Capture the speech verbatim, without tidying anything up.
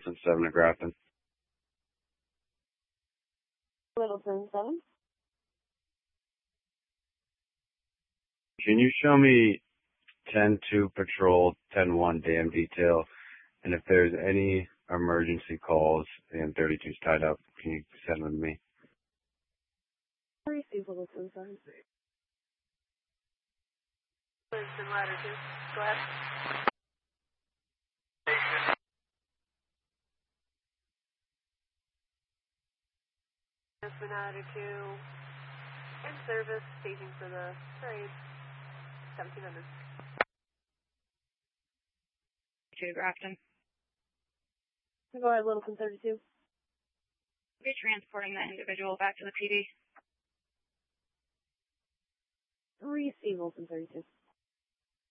Littleton seven to Grafton. Littleton seven. Can you show me ten two patrol, ten one dam detail, and if there's any emergency calls and thirty-two's tied up, can you send them to me? Receive Littleton seven. Livingston ladder two. Go ahead. Livingston ladder two. In service, staging for the parade. seventeen hundred. To Grafton. Go ahead, Littleton thirty-two. Be transporting that individual back to the P D. Receive Littleton thirty-two.